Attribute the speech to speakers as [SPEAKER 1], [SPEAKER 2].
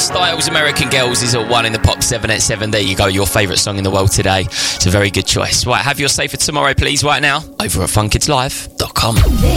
[SPEAKER 1] Styles, American Girls is at 1 in the Pop 7 at 7. There you go, your favourite song in the world today. It's a very good choice. Right, have your say for tomorrow, please, right now, over at funkidslive.com.